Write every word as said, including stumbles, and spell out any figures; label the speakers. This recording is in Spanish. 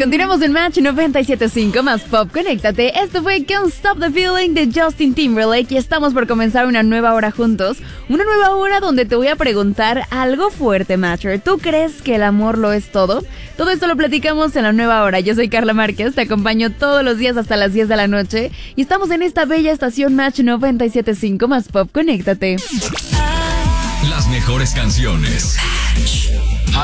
Speaker 1: Continuamos en Match noventa y siete punto cinco más Pop. Conéctate. Esto fue Can't Stop the Feeling de Justin Timberlake y estamos por comenzar una nueva hora juntos. Una nueva hora donde te voy a preguntar algo fuerte, Matcher. ¿Tú crees que el amor lo es todo? Todo esto lo platicamos en la nueva hora. Yo soy Carla Márquez, te acompaño todos los días hasta las diez de la noche y estamos en esta bella estación Match noventa y siete punto cinco más Pop. Conéctate.
Speaker 2: Las mejores canciones. Match.